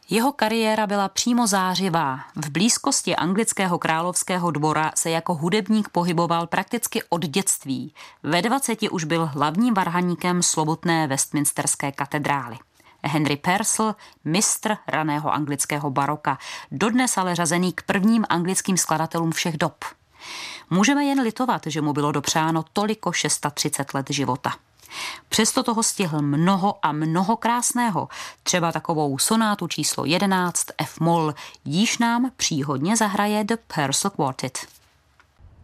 Jeho kariéra byla přímo zářivá. V blízkosti anglického královského dvora se jako hudebník pohyboval prakticky od dětství. Ve 20 už byl hlavním varhaníkem slovutné Westminsterské katedrály. Henry Purcell, mistr raného anglického baroka, dodnes ale řazený k prvním anglickým skladatelům všech dob. Můžeme jen litovat, že mu bylo dopřáno toliko 630 let života. Přesto toho stihl mnoho a mnoho krásného, třeba takovou sonátu číslo 11 F-moll, jíž nám příhodně zahraje The Purcell Quartet.